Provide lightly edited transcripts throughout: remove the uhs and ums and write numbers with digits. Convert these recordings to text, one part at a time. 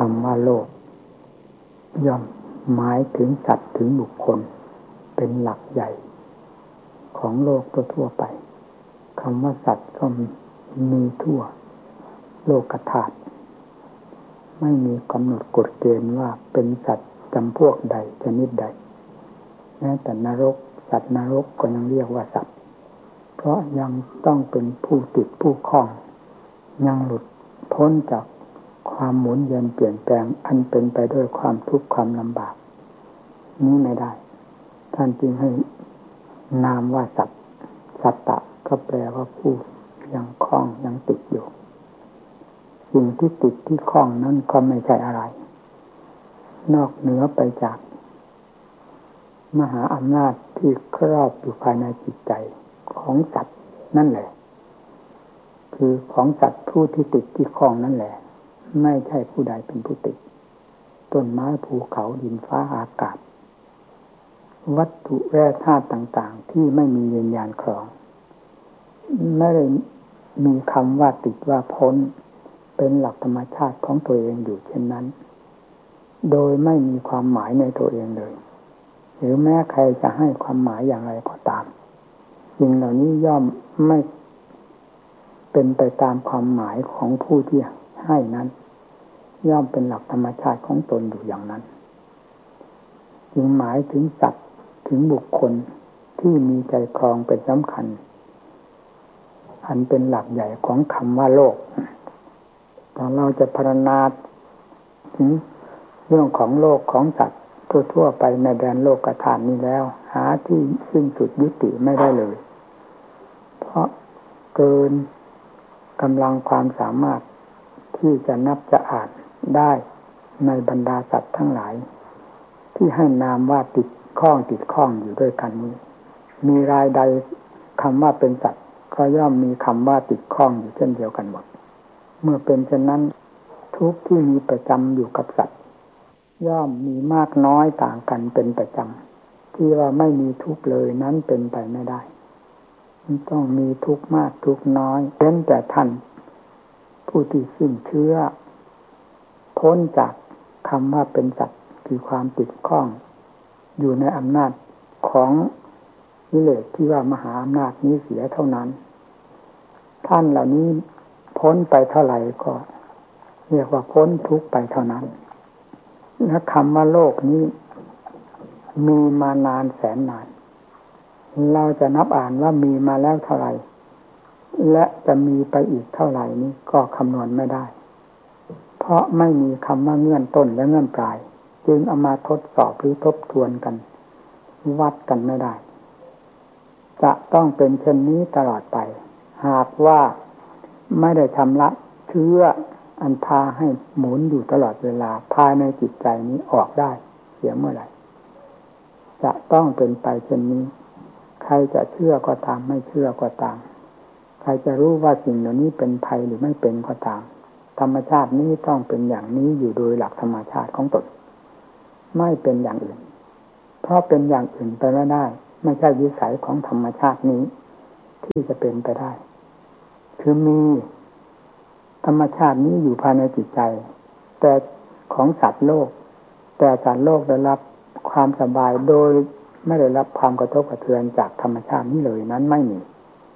ำว่าโลกย่อมหมายถึงสัตว์ถึงบุคคลเป็นหลักใหญ่ของโลกทั่วไปคำว่าสัตว์ก็มีทั่วโลกธาตุไม่มีกำหนดกฎเกณฑ์ว่าเป็นสัตว์จำพวกใดชนิดใดแม้แต่นรกสัตว์นรกก็ยังเรียกว่าสัตว์เพราะยังต้องเป็นผู้ติดผู้คล้องยังหลุดพ้นจากความหมุนเวียนเปลี่ยนแปลงอันเป็นไปด้วยความทุกข์ความลำบากนี้ไม่ได้ท่านจึงให้นามว่าสัตว์สัตตะก็แปลว่าผู้ยังคล้องยังติดอยู่สิ่งที่ติดที่คล้องนั้นก็ไม่ใช่อะไรนอกเหนือไปจากมหาอำนาจที่ครอบอยู่ภายในจิตใจของสัตว์นั่นแหละคือของสัตว์ผู้ที่ติดที่คล้องนั่นแหละไม่ใช่ผู้ใดเป็นผู้ติดต้นไม้ภูเขาดินฟ้าอากาศวัตถุแร่ธาตุต่างๆที่ไม่มีวิญญาณครองไม่ได้มีคำว่าติดว่าพ้นเป็นหลักธรรมชาติของตัวเองอยู่เช่นนั้นโดยไม่มีความหมายในตัวเองเลยหรือแม้ใครจะให้ความหมายอย่างไรก็ตามสิ่งเหล่านี้ย่อมไม่เป็นไปตามความหมายของผู้ที่ให้นั้นย่อมเป็นหลักธรรมชาติของตนอยู่อย่างนั้นจึงหมายถึงสัตว์ถึงบุคคลที่มีใจครองเป็นสำคัญอันเป็นหลักใหญ่ของคำว่าโลกถ้าเราจะพรรณนาถึงเรื่องของโลกของสัตว์ทั่วไปในแดนโลกธาตุนี้แล้วหาที่สิ้นสุดยุติไม่ได้เลยเพราะเกินกำลังความสามารถที่จะนับจะอ่านได้ในบรรดาสัตว์ทั้งหลายที่ให้นามว่าติดข้องอยู่ด้วยกันนี้มีรายใดคำว่าเป็นสัตว์ก็ย่อมมีคำว่าติดข้องอยู่เช่นเดียวกันหมดเมื่อเป็นเช่นนั้นทุกข์ที่มีประจำอยู่กับสัตว์ย่อมมีมากน้อยต่างกันเป็นประจำที่ว่าไม่มีทุกข์เลยนั้นเป็นไปไม่ได้ต้องมีทุกข์มากทุกข์น้อยเว้นแต่ท่านผู้ที่สิ้นเชื้อพ้นจากคำว่าเป็นสัตว์คือความติดข้องอยู่ในอำนาจของกิเลสที่ว่ามหาอำนาจนี้เสียเท่านั้นท่านเหล่านี้พ้นไปเท่าไหร่ก็เรียกว่าพ้นทุกข์ไปเท่านั้นและคำว่าโลกนี้มีมานานแสนนานเราจะนับอ่านว่ามีมาแล้วเท่าไหร่และจะมีไปอีกเท่าไหร่นี้ก็คำนวณไม่ได้เพราะไม่มีคำว่าเงื่อนต้นและเงื่อนปลายจึงเอามาทดสอบหรือทบทวนกันวัดกันไม่ได้จะต้องเป็นเช่นนี้ตลอดไปหากว่าไม่ได้ชำระเชื้ออันพาให้หมุนอยู่ตลอดเวลาภายในจิตใจนี้ออกได้เสียเมื่อไหร่จะต้องเป็นไปเช่นนี้ใครจะเชื่อก็ตามไม่เชื่อก็ตามใครจะรู้ว่าสิ่งเหล่านี้เป็นภัยหรือไม่เป็นก็ตามธรรมชาตินี้ต้องเป็นอย่างนี้อยู่โดยหลักธรรมชาติของตนไม่เป็นอย่างอื่นเพราะเป็นอย่างอื่นไปไม่ได้ไม่ใช่วิสัยของธรรมชาตินี้ที่จะเป็นไปได้คือมีธรรมชาตินี้อยู่ภายในจิตใจแต่ของสัตว์โลกแต่สัตว์โลกได้รับความสบายโดยไม่ได้รับความกระทบกระเทือนจากธรรมชาตินี้เลยนั้นไม่มี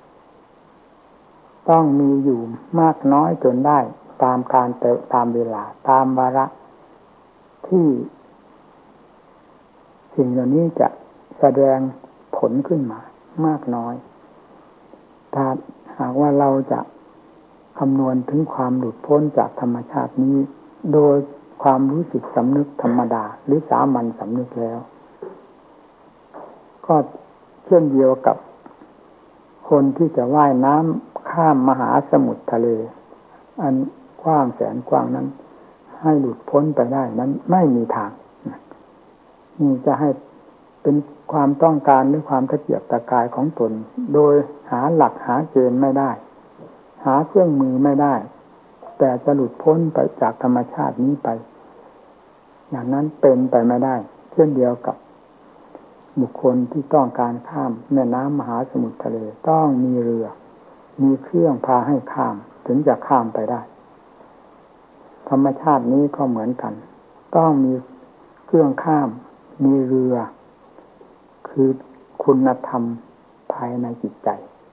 ต้องมีอยู่มากน้อยจนได้ตามการตามเวลาตามวาระที่สิ่งเหล่านี้จะแสดงผลขึ้นมามากน้อยถ้าหากว่าเราจะคำนวณถึงความหลุดพ้นจากธรรมชาตินี้โดยความรู้สึกสำนึกธรรมดาหรือสามัญสำนึกแล้วก็เช่นเดียวกับคนที่จะว่ายน้ำข้ามมหาสมุทรทะเลอันกว้างแสนกว้างนั้นให้หลุดพ้นไปได้นั้นไม่มีทางนี่จะให้เป็นความต้องการหรือความตะเกียบตะกายของตนโดยหาหลักหาเกณฑ์ไม่ได้หาเครื่องมือไม่ได้แต่จะหลุดพ้นไปจากธรรมชาตินี้ไปอย่างนั้นเป็นไปไม่ได้เช่นเดียวกับบุคคลที่ต้องการข้ามแม่น้ำมหาสมุทรทะเลต้องมีเรือมีเครื่องพาให้ข้ามถึงจะข้ามไปได้ธรรมชาตินี้ก็เหมือนกันต้องมีเครื่องข้ามมีเรือคือคุณธรรมภายในจิตใจ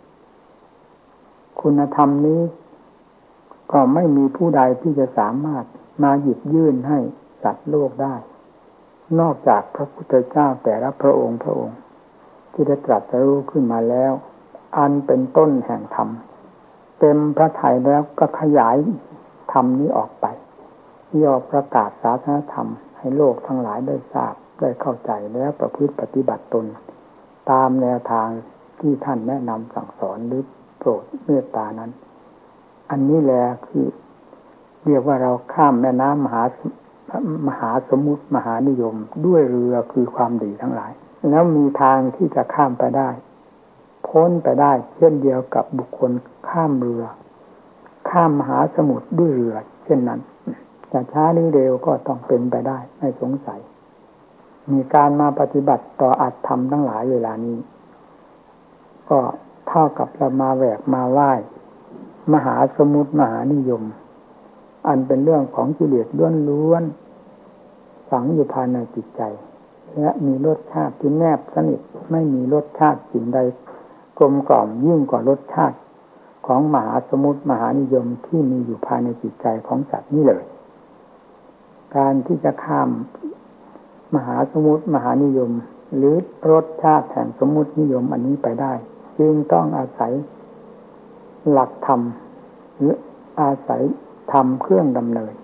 คุณธรรมนี้ก็ไม่มีผู้ใดที่จะสามารถมาหยิบยื่นให้สัตว์โลกได้นอกจากพระพุทธเจ้าแต่ละพระองค์ที่ได้ตรัสรู้ขึ้นมาแล้วอันเป็นต้นแห่งธรรมเต็มพระทัยแล้วก็ขยายธรรมนี้ออกไปย่อประกาศศาสนธรรมให้โลกทั้งหลายได้ทราบได้เข้าใจแล้วประพฤติปฏิบัติตนตามแนวทางที่ท่านแนะนำสั่งสอนหรือโปรดเมตตานั้นอันนี้แหละคือเรียกว่าเราข้ามแม่น้ำมหาสมุทรมหานิยมด้วยเรือคือความดีทั้งหลายแล้วมีทางที่จะข้ามไปได้พ้นไปได้เช่นเดียวกับบุคคลข้ามเรือข้ามมหาสมุทรด้วยเรือเช่นนั้นจะช้าหรือเร็วก็ต้องเป็นไปได้ไม่สงสัยมีการมาปฏิบัติต่ออัตธรรมทั้งหลายเวลานี้ก็เท่ากับเรามาแหวกมาไหว้มหาสมุทรมหานิยมอันเป็นเรื่องของกิเลสล้วนๆฝังอยู่ภายในจิตใจและมีรสชาติที่แนบสนิทไม่มีรสชาติสิ่งใดกลมกล่อมยิ่งกว่ารสชาติของมหาสมุทรมหานิยมที่มีอยู่ภายในจิตใจของสัตว์นี่เลยการที่จะข้ามมหาสมุทรมหานิยมหรือรสชาติแห่งสมุทรนิยมอันนี้ไปได้จึงต้องอาศัยหลักธรรมหรืออาศัยธรรมเครื่องดำเนิน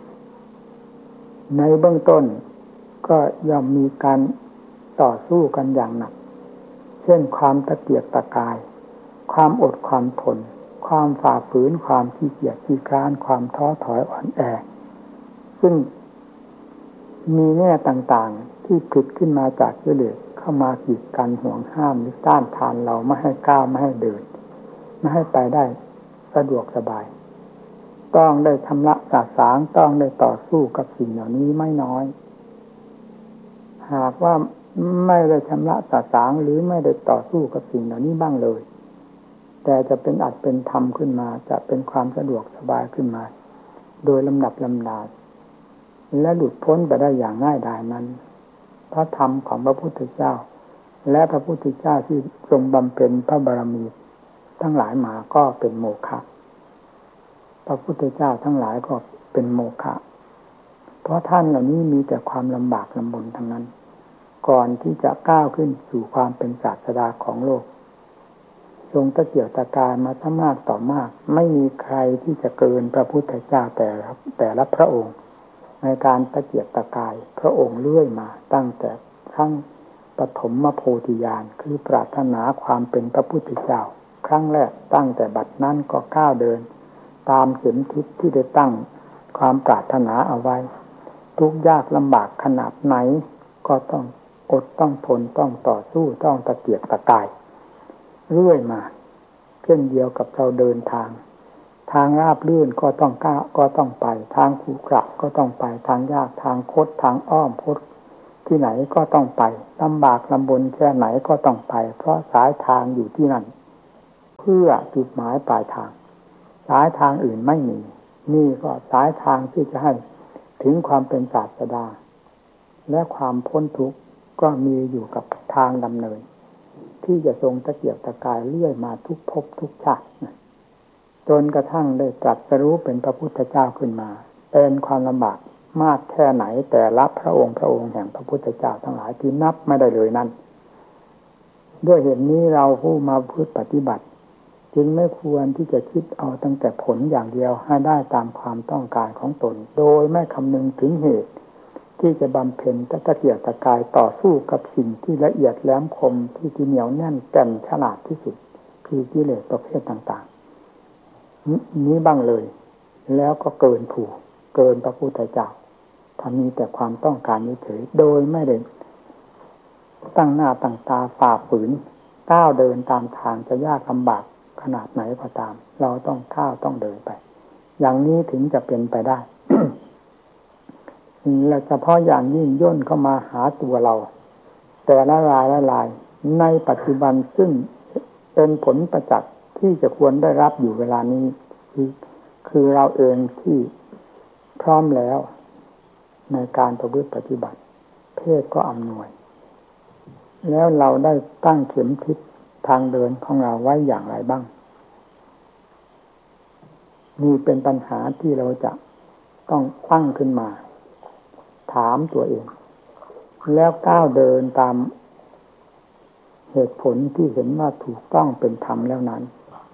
ในเบื้องต้นก็ย่อมมีการต่อสู้กันอย่างหนักเช่นความตะเกียกตะกายความอดความทนความฝ่าฝืนความขี้เกียจขี้คร้านความท้อถอยอ่อนแอซึ่งมีแง่ต่างๆที่ผุดขึ้นมาจากกิเลสเข้ามากีดกันห่วงห้ามหรือต้านทานเราไม่ให้ก้าวไม่ให้เดินไม่ให้ไปได้สะดวกสบายต้องได้ชำระสาสางต้องได้ต่อสู้กับสิ่งเหล่านี้ไม่น้อยหากว่าไม่ได้ชำระสาสางหรือไม่ได้ต่อสู้กับสิ่งเหล่านี้บ้างเลยแต่จะเป็นอัตเป็นธรรมขึ้นมาจะเป็นความสะดวกสบายขึ้นมาโดยลำดับลำดาและหลุดพ้นไปได้อย่างง่ายดายนั้นพระธรรมของพระพุทธเจ้าและพระพุทธเจ้าที่ทรงบำเพ็ญพระบารมีทั้งหลายมาก็เป็นโมฆะพระพุทธเจ้าทั้งหลายก็เป็นโมฆะเพราะท่านเหล่านี้มีแต่ความลำบากลำบนทั้งนั้นก่อนที่จะก้าวขึ้นสู่ความเป็นศาสดาของโลกทรงตะเกียกตะกายมาทั้งมากต่อมากไม่มีใครที่จะเกินพระพุทธเจ้าแต่ละพระองค์ในการตะเกียกตะกายพระองค์เลื่อยมาตั้งแต่ครั้งปฐมโพธิญาณคือปรารถนาความเป็นพระพุทธเจ้าครั้งแรกตั้งแต่บัดนั้นก็ก้าวเดินตามเข็มทิศที่ได้ตั้งความปรารถนาเอาไว้ทุกข์ยากลำบากขนาดไหนก็ต้องอดต้องทนต้องต่อสู้ต้องตะเกียกตะกายเรื่อยมาเช่นเดียวกับเราเดินทางราบลื่นก็ต้องก้าวก็ต้องไปทางขรุขระก็ต้องไปทางยากทางคดทางอ้อมคดที่ไหนก็ต้องไปลำบากลำบนแค่ไหนก็ต้องไปเพราะสายทางอยู่ที่นั่นเพื่อจุดหมายปลายทางสายทางอื่นไม่มีนี่ก็สายทางที่จะให้ถึงความเป็นศาสดาและความพ้นทุกข์ก็มีอยู่กับทางดำเนินที่จะทรงตะเกียกตะกายเลื่อยมาทุกภพทุกชาติจนกระทั่งได้ตรัสรู้เป็นพระพุทธเจ้าขึ้นมาเป็นความลำบากมากแค่ไหนแต่ละพระองค์แห่งพระพุทธเจ้าทั้งหลายที่นับไม่ได้เลยนั้นด้วยเหตุนี้เราผู้มาพูดปฏิบัติจึงไม่ควรที่จะคิดเอาตั้งแต่ผลอย่างเดียวให้ได้ตามความต้องการของตนโดยไม่คำนึงถึงเหตุที่จะบำเพ็ญตะเกียกตะกายต่อสู้กับสิ่งที่ละเอียดแหลมคมที่เหนียวแน่นแก่นฉลาดที่สุดคือกิเลสประเภทต่างๆนี้บ้างเลยแล้วก็เกินผู้เกินพระพุทธเจ้าถ้ามีแต่ความต้องการเฉยโดยไม่ได้ตั้งหน้าตั้งตาฝ่าฝืนก้าวเดินตามทางจะยากลำบากขนาดไหนก็ตามเราต้องก้าวต้องเดินไปอย่างนี้ถึงจะเป็นไปได้ และเฉพาะอย่างยิ่งย่นเข้ามาหาตัวเราแต่ละรายในปัจจุบันซึ่งเป็นผลประจักษ์ที่จะควรได้รับอยู่เวลานี้คือเราเองที่พร้อมแล้วในการประพฤติปฏิบัติเพศก็อำนวยแล้วเราได้ตั้งเข็มทิศทางเดินของเราไว้อย่างไรบ้างนี่เป็นปัญหาที่เราจะต้องตั้งขึ้นมาถามตัวเองแล้วก้าวเดินตามเหตุผลที่เห็นว่าถูกต้องเป็นธรรมแล้วนั้น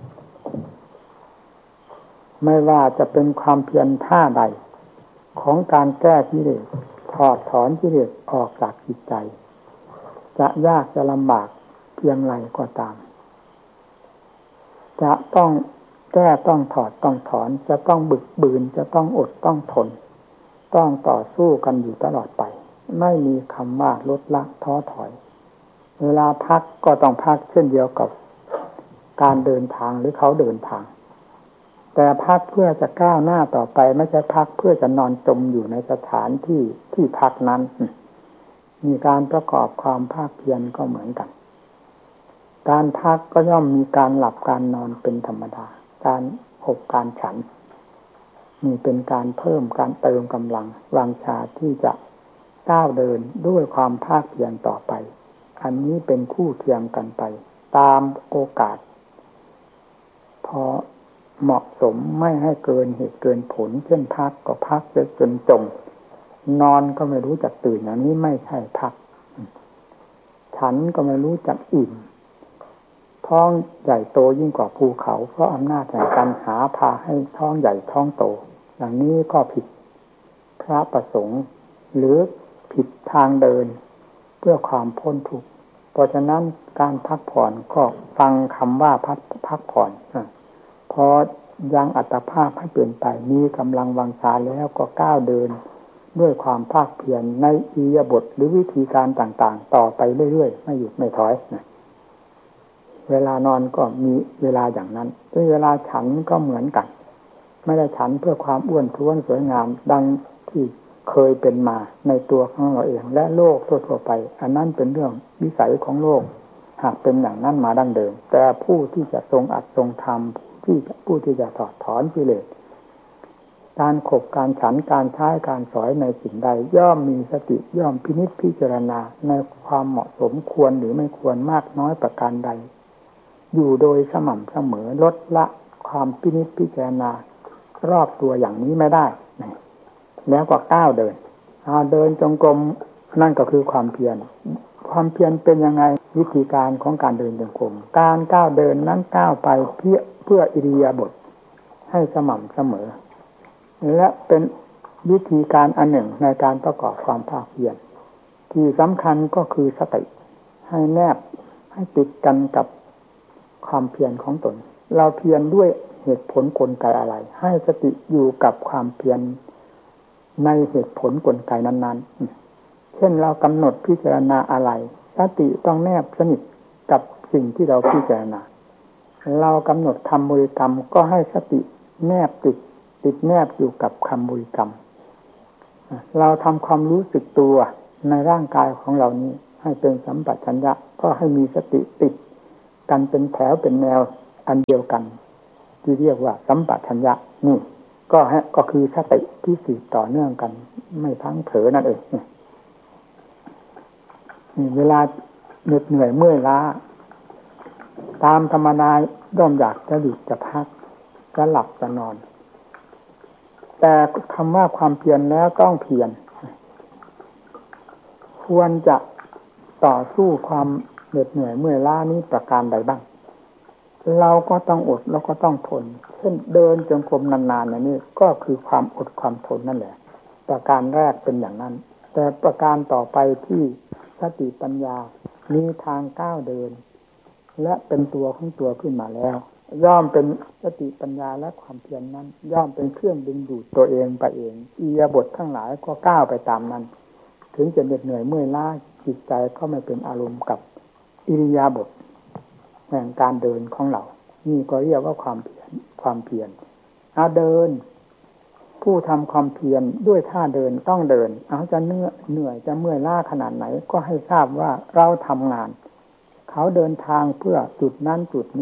ไม่ว่าจะเป็นความเพียรท่าใดของการแก้กิเลสถอดถอนกิเลสออกจากจิตใจจะยากจะลำบากเพียงไรก็ตามจะต้องแก้ต้องถอดต้องถอนจะต้องบึกบืนจะต้องอดต้องทนต้องต่อสู้กันอยู่ตลอดไปไม่มีคำว่าลดละท้อถอยเวลาพักก็ต้องพักเช่นเดียวกับการเดินทางหรือเขาเดินทางแต่พักเพื่อจะก้าวหน้าต่อไปไม่ใช่พักเพื่อจะนอนจมอยู่ในสถานที่พักนั้นมีการประกอบความภาคเพียรก็เหมือนกันการพักก็ย่อมมีการหลับการนอนเป็นธรรมดาการหบการฉันนี่เป็นการเพิ่มการเติมกำลังวังชาที่จะก้าวเดินด้วยความภาคเพียรต่อไปอันนี้เป็นคู่เคียงกันไปตามโอกาสพอเหมาะสมไม่ให้เกินเหตุเกินผลเช่นพักก็พักจนจมนอนก็ไม่รู้จักตื่นอันนี้ไม่ใช่พักฉันก็ไม่รู้จักอิ่มท้องใหญ่โตยิ่งกว่าภูเขาเพราะอำนาจแห่งการหาพาให้ท้องใหญ่ท้องโตอย่างนี้ก็ผิดพระประสงค์หรือผิดทางเดินเพื่อความพ้นทุกข์เพราะฉะนั้นการพักผ่อนก็ฟังคำว่าพักผ่อนพอยังอัตภาพให้เปลี่ยนไปมีกำลังวังชาแล้วก็ก้าวเดินด้วยความภาคเพียรในอิริยาบถหรือวิธีการต่างๆต่อไปเรื่อยๆไม่หยุดไม่ถอยเวลานอนก็มีเวลาอย่างนั้นเวลาฉันก็เหมือนกันไม่ได้ฉันเพื่อความอ้วนท้วนสวยงามดังที่เคยเป็นมาในตัวของเราเองและโลกทั่วๆไปอันนั้นเป็นเรื่องวิสัยของโลกหากเป็นอย่างนั้นมาดั้งเดิมแต่ผู้ที่จะทรงอัดทรงธรรมผู้ที่จะถอดถอนกิเลสการขบการฉันการใช้การสอยในสิ่งใดย่อมมีสติย่อมพินิจพิจารณาในความเหมาะสมควรหรือไม่ควรมากน้อยประการใดอยู่โดยสม่ำเสมอลดละความพินิจพิจารณารอบตัวอย่างนี้ไม่ได้แล้วก็ก้าวเดินเดินจงกรมนั่นก็คือความเพียรความเพียรเป็นยังไงวิธีการของการเดินจงกรมการก้าวเดินนั้นก้าวไปเพื่ออิริยาบถให้สม่ำเสมอและเป็นวิธีการอันหนึ่งในการประกอบความภาคเพียรที่สำคัญก็คือสติให้แนบให้ติดกันกับความเพียรของตนเราเพียรด้วยเหตุผลกลไกอะไรให้สติอยู่กับความเพียรในเหตุผลกลไกนั้นๆเช่นเรากำหนดพิจารณาอะไรสติต้องแนบสนิทกับสิ่งที่เราพิจารณาเรากำหนดคำบริกรรมก็ให้สติแนบติดแนบอยู่กับคำบริกรรมเราทำความรู้สึกตัวในร่างกายของเรานี้ให้เป็นสัมปชัญญะก็ให้มีสติติดกันเป็นแถวเป็นแนวอันเดียวกันที่เรียกว่าสัมปชัญญะนี่ก็คือสติที่สืบต่อเนื่องกันไม่พังเผลอนั่นเองนี่เวลาเหน็ดเหนื่อยเมื่อยล้าตามธรรมดาย่อมอยากจะหยุดจะพักจะหลับจะนอนแต่คำว่าความเพียรแล้วต้องเพียรควรจะต่อสู้ความเหน็ดเหนื่อยเมื่อยล้านี้ประการใดบ้างเราก็ต้องอดแล้วก็ต้องทนเช่นเดินจงกรมนานๆอย่างนี้ก็คือความอดความทนนั่นแหละประการแรกเป็นอย่างนั้นแต่ประการต่อไปที่สติปัญญามีทางก้าวเดินและเป็นตัวของตัวขึ้นมาแล้วย่อมเป็นสติปัญญาและความเพียรนั้นย่อมเป็นเครื่องดึงดูดตัวเองไปเองอิริยาบถทั้งหลายก็ก้าวไปตามนั้นถึงจะเหน็ดเหนื่อยเมื่อยล้าจิตใจก็ไม่เป็นอารมณ์กับอิริยาบถแห่งการเดินของเรานี่ก็เรียกว่าความเพียรเดินผู้ทำความเพียรด้วยท่าเดินต้องเดินจะเหนื่อยจะเมื่อยล้าขนาดไหนก็ให้ทราบว่าเราทำงานเขาเดินทางเพื่อจุดนั้นจุดนี้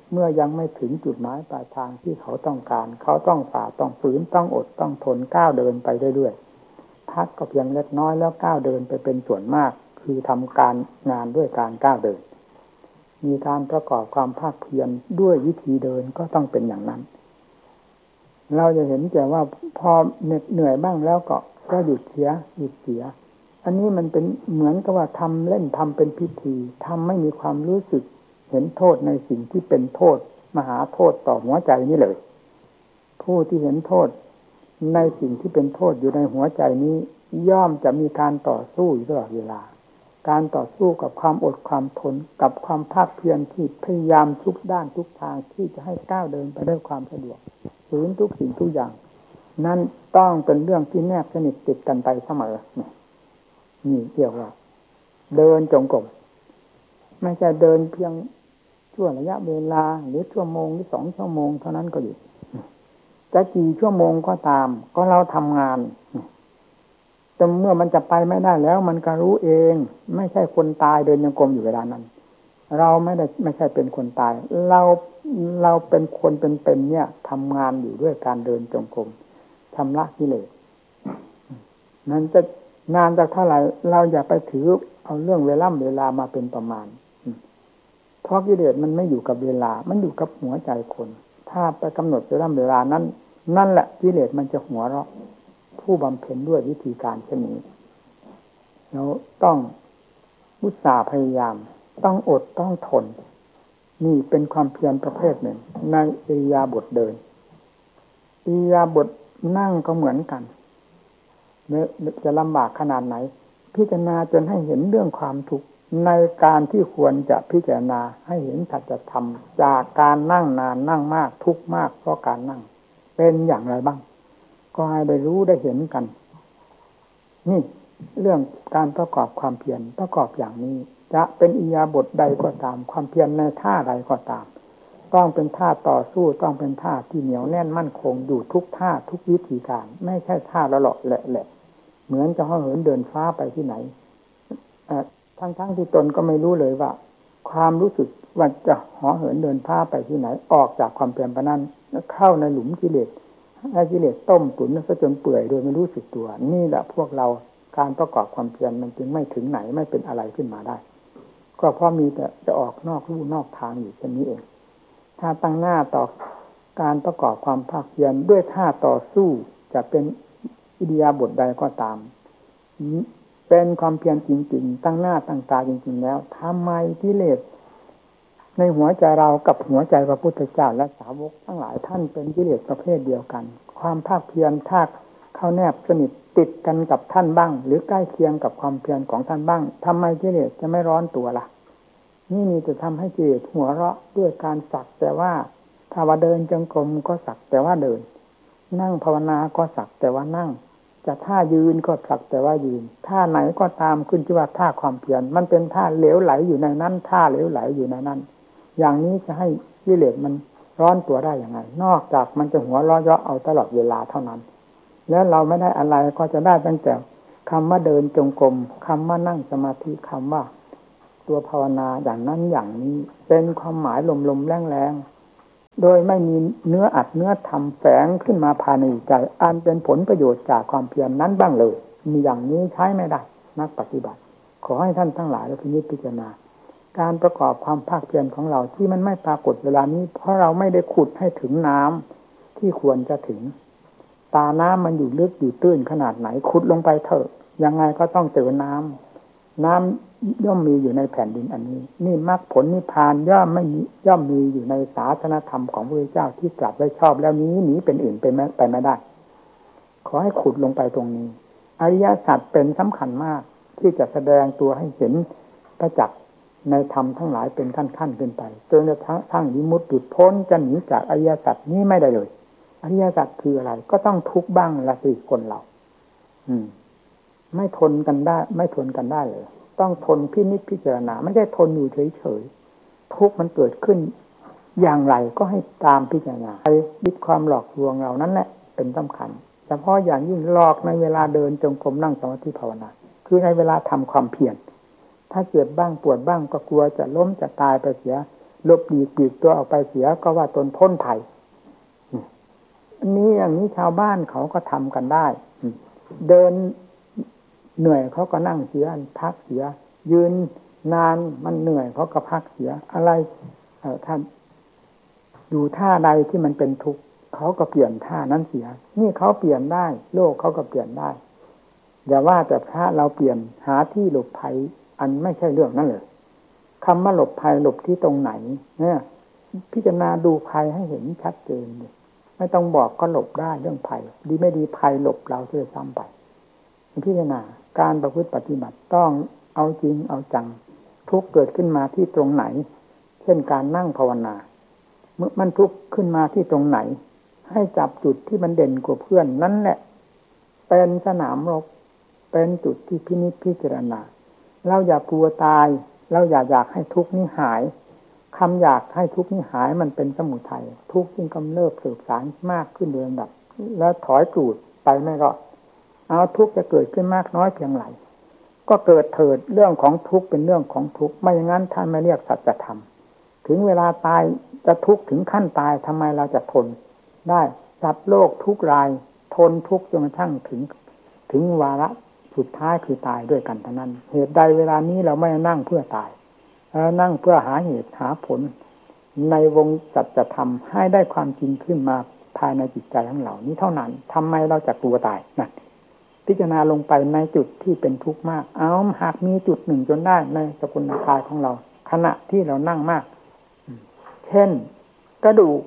เมื่อยังไม่ถึงจุดหมายปลายทางที่เขาต้องการเขาต้องฝ่าต้องฝืนต้องอดต้องทนก้าวเดินไปเรื่อยๆพักก็เพียงเล็กน้อยแล้วก้าวเดินไปเป็นส่วนมากคือทำการงานด้วยการก้าวเดินมีการประกอบความภาคเพียรด้วยวิธีเดินก็ต้องเป็นอย่างนั้นเราจะเห็นแต่ว่าพอเหนื่อยบ้างแล้วก็หยุดเสียอันนี้มันเป็นเหมือนกับว่าทำเล่นทำเป็นพิธีทำไม่มีความรู้สึกเห็นโทษในสิ่งที่เป็นโทษมหาโทษต่อหัวใจนี่เลยผู้ที่เห็นโทษในสิ่งที่เป็นโทษอยู่ในหัวใจนี้ย่อมจะมีการต่อสู้อยู่ตลอดเวลาการต่อสู้กับความอดความทนกับความภาคเพียรที่พยายามทุกด้านทุกทางที่จะให้ก้าวเดินไปด้วยความสะดวกฝืนทุกสิ่งทุกอย่างนั่นต้องเป็นเรื่องที่แนบสนิทติดกันไปเสมอนี่เรียกว่าเดินจงกรมไม่ใช่เดินเพียงชั่วระยะเวลาหรือชั่วโมงหรือ2 ชั่วโมงเท่านั้นก็อยู่จะกี่ชั่วโมงก็ตามก็เราทำงานจนเมื่อมันจะไปไม่ได้แล้วมันก็รู้เองไม่ใช่คนตายเดินจงกรมอยู่เวลานั้นเราไม่ใช่เป็นคนตายเราเป็นคนเป็นเนี่ยทำงานอยู่ด้วยการเดินจงกรมชำระกิเลสนั้นจะนานจากเท่าไหร่เราอย่าไปถือเอาเรื่องเวลามาเป็นประมาณเพราะกิเลสมันไม่อยู่กับเวลามันอยู่กับหัวใจคนถ้าไปกำหนดเวลานั้นนั่นแหละกิเลสมันจะหัวเราะผู้บำเพ็ญด้วยวิธีการเช่นนี้เราต้องอุตสาห์พยายามต้องอดต้องทนนี่เป็นความเพียรประเภทหนึ่งในอิริยาบถเดินอิริยาบถนั่งก็เหมือนกันจะลำบากขนาดไหนพิจารณาจนให้เห็นเรื่องความทุกข์ในการที่ควรจะพิจารณาให้เห็นสัจธรรมจากการนั่งนานนั่งมากทุกข์มากเพราะการนั่งเป็นอย่างไรบ้างก็ให้ได้รู้ได้เห็นกันนี่เรื่องการประกอบความเพียรประกอบอย่างนี้จะเป็นอิริยาบถใดก็ตามความเพียรในท่าใดก็ตามต้องเป็นท่าต่อสู้ต้องเป็นท่าที่เหนียวแน่นมั่นคงอยู่ทุกท่าทุกวิธีการไม่ใช่ท่าละเลาะแหละเหมือนจะห่อเหินเดินฟ้าไปที่ไหนทั้งที่ตนก็ไม่รู้เลยว่าความรู้สึกว่าจะห่อเหินเดินฟ้าไปที่ไหนออกจากความเปลี่ยนไปนั้นเข้าในหลุมกิเลสให้กิเลสต้มตุ๋นซะจนเปื่อยโดยไม่รู้สึกตัวนี่แหละพวกเราการประกอบความเพียรมันจึงไม่ถึงไหนไม่เป็นอะไรขึ้นมาได้ก็เพราะมีแต่จะออกนอกลู่นอกทางอยู่เช่นนี้เองถ้าตั้งหน้าต่อการประกอบความภาคเพียรด้วยท่าต่อสู้จะเป็นอิริยาบถใดก็ตามเป็นความเพียรจริงๆตั้งหน้าตั้งตาจริงๆแล้วทำไมกิเลสในหัวใจเรากับหัวใจพระพุทธเจ้าและสาวกทั้งหลายท่านเป็นกิเลสประเภทเดียวกันความภาคเพียรถ้าเข้าแนบสนิทติดกันกับท่านบ้างหรือใกล้เคียงกับความเพียรของท่านบ้างทำไมกิเลสจะไม่ร้อนตัวล่ะนี่มีจะทำให้กิเลสหัวเราะด้วยการสักแต่ว่าถ้าว่าเดินจงกรมก็สักแต่ว่าเดินนั่งภาวนาก็สักแต่ว่านั่งจะท่ายืนก็สักแต่ว่ายืนท่าไหนก็ตามขึ้นชื่อว่าท่าความเพียรมันเป็นท่าเหลวไหลอยู่ในนั้นท่าเหลวไหลอยู่ในนั้นอย่างนี้จะให้กิเลสมันร้อนตัวได้อย่างไรนอกจากมันจะหัวเราะเยาะเอาตลอดเวลาเท่านั้นแล้วเราไม่ได้อะไรก็จะได้ตั้งแต่คำว่าเดินจงกรมคำว่านั่งสมาธิคำว่าตัวภาวนาอย่างนั้นอย่างนี้เป็นความหมายลมๆแรงๆโดยไม่มีเนื้ออัดเนื้อทำแฝงขึ้นมาภายในใจอันเป็นผลประโยชน์จากความเพียรนั้นบ้างเลยมีอย่างนี้ใช้ไม่ได้นักปฏิบัติขอให้ท่านทั้งหลายและพิจารณาการประกอบความภาคเพียรของเราที่มันไม่ปรากฏเวลานี้เพราะเราไม่ได้ขุดให้ถึงน้ำที่ควรจะถึงตาน้ำมันอยู่ลึกอยู่ตื้นขนาดไหนขุดลงไปเถอะยังไงก็ต้องเจอน้ำย่อมมีอยู่ในแผ่นดินอันนี้นี่มรรคผลนิพพานย่อมมีอยู่ในศาสนธรรมของพระพุทธเจ้าที่ตรัสไว้ชอบแล้วนี้หนีเป็นอื่นไปไม่ได้ขอให้ขุดลงไปตรงนี้อริยสัจเป็นสำคัญมากที่จะแสดงตัวให้เห็นประจักษ์ในธรรมทั้งหลายเป็นขั้นขึ้นไปจนกระทั่งวิมุตติหลุดพ้นจะหนีจากอริยสัจนี้ไม่ได้เลยอริยสัจคืออะไรก็ต้องทุกข์บ้างละสิคนเราไม่ทนกันได้เลยต้องทนพินิจพิจารณาไม่ได้ทนอยู่เฉยๆทุกข์มันเกิดขึ้นอย่างไรก็ให้ตามพิจารณายึดความหลอกลวงเรานั้นแหละเป็นสำคัญเฉพาะอย่างยิ่งหลอกในเวลาเดินจงกรมนั่งสมาธิภาวนาคือในเวลาทำความเพียรถ้าเกิดบ้างปวดบ้างก็กลัวจะล้มจะตายไปเสียหลบหลีกปีกตัวออกไปเสียก็ว่าตนพ้นภัยอันนี้อย่างนี้ชาวบ้านเขาก็ทำกันได้เดินเหนื่อยเขาก็นั่งเสียพักเสียยืนนานมันเหนื่อยเขาก็พักเสียอะไรท่านอยู่ท่าใดที่มันเป็นทุกข์เขาก็เปลี่ยนท่านั้นเสียนี่เขาเปลี่ยนได้โลกเขาก็เปลี่ยนได้อย่าว่าแต่พระเราเปลี่ยนหาที่หลบภัยอันไม่ใช่เรื่องนั้นเลยคำว่าหลบภัยหลบที่ตรงไหนเนี่ยพิจารณาดูภัยให้เห็นชัดเจนไม่ต้องบอกก็หลบได้เรื่องภัยดีไม่ดีภัยหลบเราเสียซ้ำไปพิจารณาการประพฤติปฏิบัติต้องเอาจริงเอาจังทุกเกิดขึ้นมาที่ตรงไหนเช่นการนั่งภาวนาเมื่อมันทุกขึ้นมาที่ตรงไหนให้จับจุดที่มันเด่นกว่าเพื่อนนั่นแหละเป็นสนามรบเป็นจุดที่พินิจพิจารณาเราอย่ากลัวตายเราอยากให้ทุกข์นี้หายคำอยากให้ทุกข์นี้หายมันเป็นสมุทัยทุกข์จึงกำเริบสืบสานมากขึ้นโดยลำดับแล้วถอยจูดไปไม่รอดเอาทุกข์จะเกิดขึ้นมากน้อยเพียงไรก็เกิดเถิดเรื่องของทุกข์เป็นเรื่องของทุกข์ไม่อย่างนั้นท่านไม่เรียกสัจธรรมถึงเวลาตายจะทุกข์ถึงขั้นตายทำไมเราจะทนได้สัตว์โลกทุกรายทนทุกข์จนกระทั่งถึงวาระสุดท้ายคือตายด้วยกันเท่านั้นเหตุใดเวลานี้เราไม่นั่งเพื่อตายนั่งเพื่อหาเหตุหาผลในวงสัจธรรมให้ได้ความจริงขึ้นมาภายในจิตใจของเรานี้เท่านั้นทำไมเราจะกลัวตายนั่นพิจารณาลงไปในจุดที่เป็นทุกข์มากเอาหากมีจุดหนึ่งจนได้ในสกุลกายของเราขณะที่เรานั่งมากเช่นกระดูก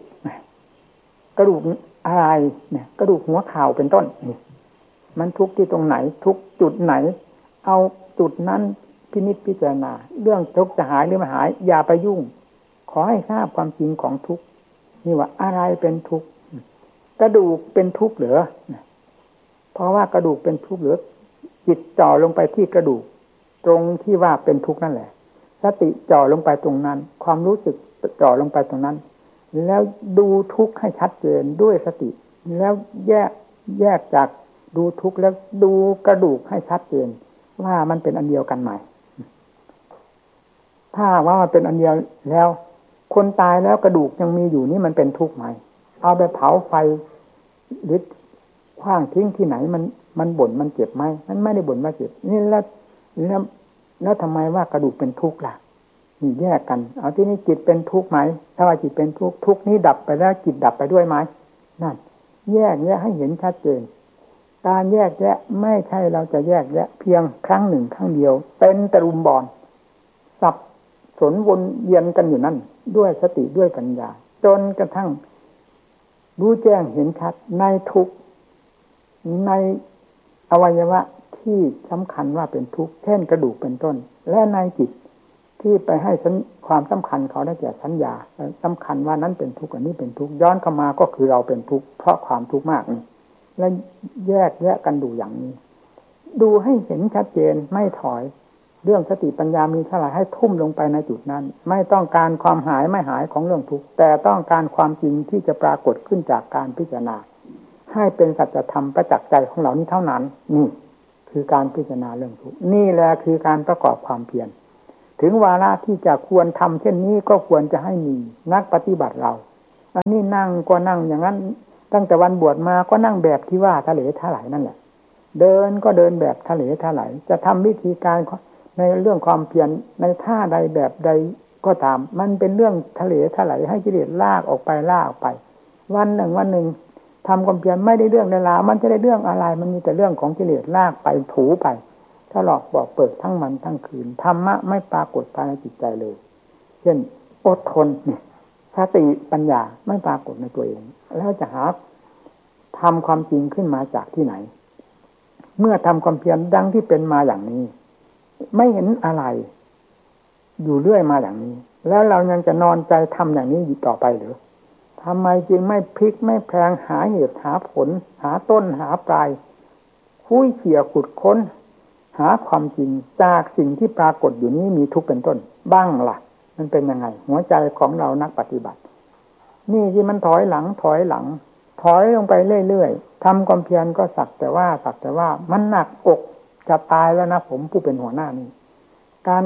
อะไรเนี่ยกระดูกหัวเข่าเป็นต้นนี่มันทุกข์ที่ตรงไหนทุกจุดไหนเอาจุดนั้นพินิจพิจารณาเรื่องทุกข์จะหายหรือไม่หายอย่าไปยุ่งขอให้ทราบความจริงของทุกข์นี่ว่าอะไรเป็นทุกข์กระดูกเป็นทุกข์เหรอเพราะว่ากระดูกเป็นทุกข์หรือจิตจ่อลงไปที่กระดูกตรงที่ว่าเป็นทุกข์นั่นแหละสติจ่อลงไปตรงนั้นความรู้สึกจ่อลงไปตรงนั้นแล้วดูทุกข์ให้ชัดเจนด้วยสติแล้วแยกจากดูทุกข์แล้วดูกระดูกให้ชัดเจนว่ามันเป็นอันเดียวกันไหมถ้าว่ามันเป็นอันเดียวแล้วคนตายแล้วกระดูกยังมีอยู่นี่มันเป็นทุกข์ไหมเอาไปเผาไฟหรือขว้างทิ้งที่ไหนมันบ่นมันเจ็บไหมมันไม่ได้บ่นว่าเจ็บนี่แล้วทำไมว่ากระดูกเป็นทุกข์ล่ะนี่แยกกันเอาที่นี่จิตเป็นทุกข์ไหมถ้าว่าจิตเป็นทุกข์ทุกข์นี้ดับไปแล้วจิตดับไปด้วยไหมนั่นแยกแยะให้เห็นชัดเจนการแยกแยะไม่ใช่เราจะแยกแยะเพียงครั้งหนึ่งครั้งเดียวเป็นตะลุมบอลสับสนวนเวียนกันอยู่นั่นด้วยสติด้วยปัญญาจนกระทั่งรู้แจ้งเห็นชัดในทุกข์ในอวัยวะที่สำคัญว่าเป็นทุกข์เช่นกระดูกเป็นต้นและในจิตที่ไปให้ความสำคัญเขาได้แก่สัญญาสำคัญว่านั้นเป็นทุกข์อันนี้เป็นทุกข์ย้อนเข้ามาก็คือเราเป็นทุกข์เพราะความทุกข์มากนี่และแยกแยะกันดูอย่างนี้ดูให้เห็นชัดเจนไม่ถอยเรื่องสติปัญญามีเท่าไหร่ให้ทุ่มลงไปในจุดนั้นไม่ต้องการความหายไม่หายของเรื่องทุกข์แต่ต้องการความจริงที่จะปรากฏขึ้นจากการพิจารณาให้เป็นสัจธรรมประจักษ์ใจของเรานี้เท่านั้นนี่คือการพิจารณาเรื่องทุกข์นี่แหละคือการประกอบความเพียรถึงวาระที่จะควรทำเช่นนี้ก็ควรจะให้มีนักปฏิบัติเราอันนี้นั่งก็นั่งอย่างนั้นตั้งแต่วันบวชมาก็นั่งแบบที่ว่าทะเลทลายนั่นแหละเดินก็เดินแบบทะเลทลายจะทำวิธีการในเรื่องความเพียรในท่าใดแบบใดก็ตามมันเป็นเรื่องทะเลทลายให้กิเลสลากออกไปวันหนึ่งทำความเพียรไม่ได้เรื่องในลามันจะได้เรื่องอะไรมันมีแต่เรื่องของกิเลสลากไปถูไปถ้าหลอกบอกเปิดทั้งวันทั้งคืนธรรมะไม่ปรากฏภายในจิตใจเลยเช่นอดทนเนี่ยสติปัญญาไม่ปรากฏในตัวเองแล้วจะหาทำความจริงขึ้นมาจากที่ไหนเมื่อทำความเพียรดังที่เป็นมาอย่างนี้ไม่เห็นอะไรอยู่เรื่อยมาอย่างนี้แล้วเรายังจะนอนใจทำอย่างนี้อยู่ต่อไปหรือทำไมจึงไม่พลิกไม่แพลงหาเหตุหาผลหาต้นหาปลายคุยเขี่ยขุดค้นหาความจริงจากสิ่งที่ปรากฏอยู่นี้มีทุกข์เป็นต้นบ้างล่ะมันเป็นยังไงหัวใจของเรานักปฏิบัตินี่ที่มันถอยหลังถอยลงไปเรื่อยๆทำความเพียรก็สักแต่ว่ามันหนักอกจะตายแล้วนะผมผู้เป็นหัวหน้านี่การ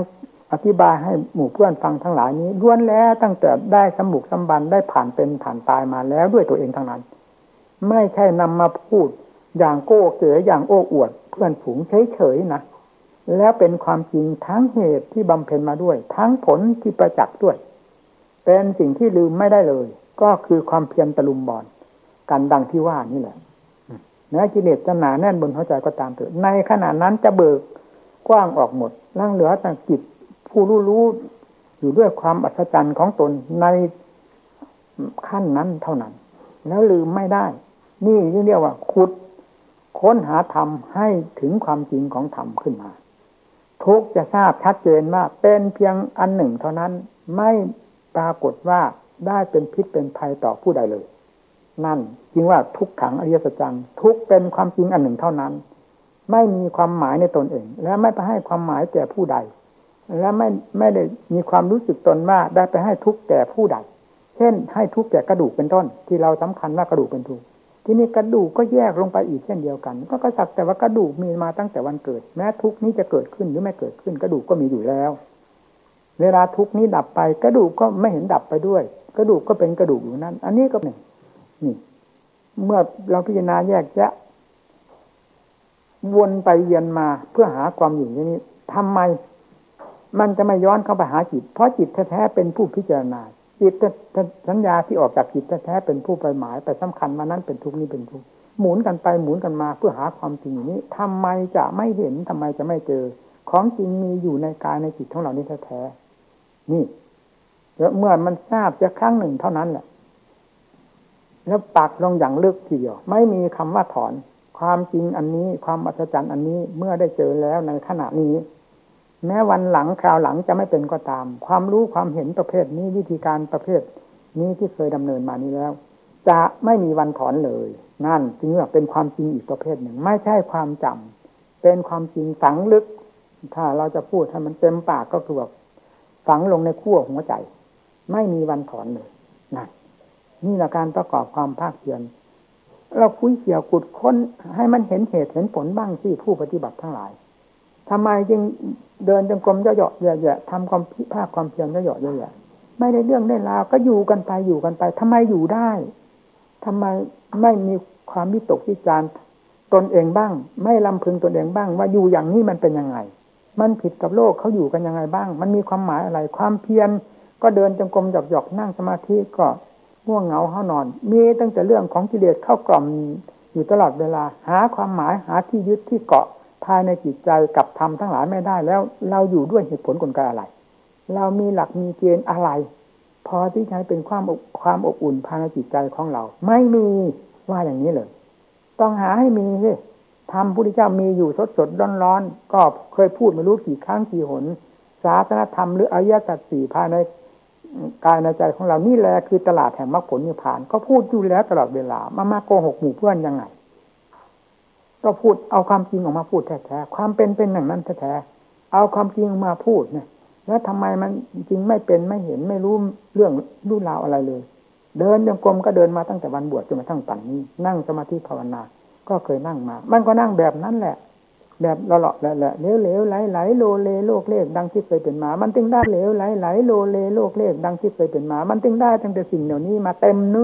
อธิบายให้หมู่เพื่อนฟังทั้งหลายนี้ล้วนแล้วตั้งแต่ได้สมบุกสมบันได้ผ่านเป็นผ่านตายมาแล้วด้วยตัวเองทั้งนั้นไม่ใช่นำมาพูดอย่างโก้เก๋อย่างโอ้อวดเพื่อนฝูงเฉยๆนะแล้วเป็นความจริงทั้งเหตุที่บำเพ็ญมาด้วยทั้งผลที่ประจักษ์ด้วยเป็นสิ่งที่ลืมไม่ได้เลยก็คือความเพียรตะลุมบอลกันดังที่ว่านี่แหละแม้กิเลสจะหนาแน่นบนหัวใจก็ตามเถิดในขณะนั้นจะเบิกกว้างออกหมดล่างเหลือแต่จิตผู้รู้อยู่ด้วยความอัศจรรย์ของตนในขั้นนั้นเท่านั้นแล้วลืมไม่ได้นี่เรียกว่าขุดค้นหาธรรมให้ถึงความจริงของธรรมขึ้นมาทุกจะทราบชัดเจนว่าเป็นเพียงอันหนึ่งเท่านั้นไม่ปรากฏว่าได้เป็นพิษเป็นภัยต่อผู้ใดเลยนั่นจึงว่าทุกขังอริยสัจจังทุกเป็นความจริงอันหนึ่งเท่านั้นไม่มีความหมายในตนเองและไม่ไปให้ความหมายแก่ผู้ใดและไม่ได้มีความรู้สึกตนว่าได้ไปให้ทุกข์แก่ผู้ใดเช่นให้ทุกข์แก่กระดูกเป็นต้นที่เราสำคัญว่ากระดูกเป็นทุกข์ทีนี้กระดูกก็แยกลงไปอีกเช่นเดียวกันก็สักแต่ว่ากระดูกมีมาตั้งแต่วันเกิดแม้ทุกข์นี้จะเกิดขึ้นหรือไม่เกิดขึ้นกระดูกก็มีอยู่แล้วเวลาทุกข์นี้ดับไปกระดูกก็ไม่เห็นดับไปด้วยกระดูกก็เป็นกระดูกอยู่นั้นอันนี้ก็หนึ่งนี่เมื่อเราพิจารณาแยกแยะวนไปเวียนมาเพื่อหาความอยู่อย่างนี้ทำไมมันจะไม่ย้อนเข้าไปหาจิตเพราะจิตแท้ๆเป็นผู้พิจารณาจิตสัญญาที่ออกจากจิตแท้ๆเป็นผู้ไปหมายไปสำคัญมานั้นเป็นทุกข์นี้เป็นทุกข์หมุนกันไปหมุนกันมาเพื่อหาความจริงอย่างนี้ทำไมจะไม่เห็นทำไมจะไม่เจอของจริงมีอยู่ในกายในจิตของเรานี้แท้ๆนี่แล้วเมื่อมันทราบจะครั้งหนึ่งเท่านั้นแหละแล้วปักลงอย่างลึกทีเดียวไม่มีคำว่าถอนความจริงอันนี้ความอัศจรรย์อันนี้เมื่อได้เจอแล้วในขณะนี้แม้วันหลังคราวหลังจะไม่เป็นก็ตามความรู้ความเห็นประเภทนี้วิธีการประเภทนี้ที่เคยดำเนินมานี้แล้วจะไม่มีวันถอนเลยนั่นจึงว่าเป็นความจริงอีกประเภทหนึ่งไม่ใช่ความจำเป็นความจริงฝังลึกถ้าเราจะพูดให้มันเต็มปากก็คือแบบฝังลงในขั้วหัวใจไม่มีวันถอนเลยนั่นนี่แหละการประกอบความภาคเพียรเราคุยเกี่ยวกุดค้นให้มันเห็นเหตุเห็นผลบ้างที่ผู้ปฏิบัติทั้งหลายทำไมจึงเดินจงกรมเหยาะๆแย่ๆทำความภาคความเพียรเหยาะๆแย่ๆไม่ได้เรื่องได้ราวก็อยู่กันไปทำไมอยู่ได้ทำไมไม่มีความวิตกวิจารณ์ตนเองบ้างไม่ลำพึงตนเองบ้างว่าอยู่อย่างนี้มันเป็นยังไงมันผิดกับโลกเขาอยู่กันยังไงบ้างมันมีความหมายอะไรความเพียรก็เดินจงกรมเหยาะๆนั่งสมาธิก็ง่วงเหงาเฮานอนมีตั้งแต่เรื่องของกิเลสเข้ากล่อมอยู่ตลอดเวลาหาความหมายหาที่ยึดที่เกาะภายในจิตใจกับธรรมทั้งหลายไม่ได้แล้วเราอยู่ด้วยเหตุผลกลไกอะไรเรามีหลักมีเกณฑ์อะไรพอที่จะให้เป็นความอบอุ่นภายในจิตใจของเราไม่มีว่าอย่างนี้เลยต้องหาให้มีสิธรรมพุทธเจ้ามีอยู่สดๆร้อนๆก็เคยพูดไม่รู้กี่ครั้งกี่หนศาสนธรรมหรืออริยสัจสี่ภายในกายในใจของเรานี่แหละคือตลาดแห่งมรรคผลนิพพานก็พูดอยู่แล้วตลอดเวลามาโกหกหมู่เพื่อนยังไงก็พูดเอาความจริงออกมาพูดแท้ๆความเป็นอย่างนั้นแท้ๆเอาความจริงออกมาพูดเนี่ยแล้วทำไมมันจริงไม่เป็นไม่เห็นไม่รู้เรื่องรู้ราวอะไรเลยเดินจงกรมก็เดินมาตั้งแต่วันบวชจนกระทั่งปัจจุบันนี้นั่งสมาธิภาวนาก็เคยนั่งมามันก็นั่งแบบนั้นแหละแบบละเลาะแหละเหลวไหลโลเลโลกเลขดังที่เคยเป็นมามันจึงได้เหลวไหลโลเลโลกเลขดังที่เคยเป็นมามันจึงได้ตั้งแต่สิ่งเหล่านี้มาเต็มเนื้อ